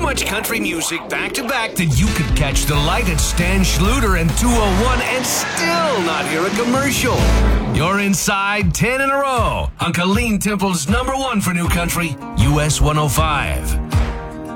much country music back to back that you could catch the light at Stan Schluter and 201 and still not hear a commercial. You're inside 10 in a row on Colleen Temple's #1 for new country, US 105.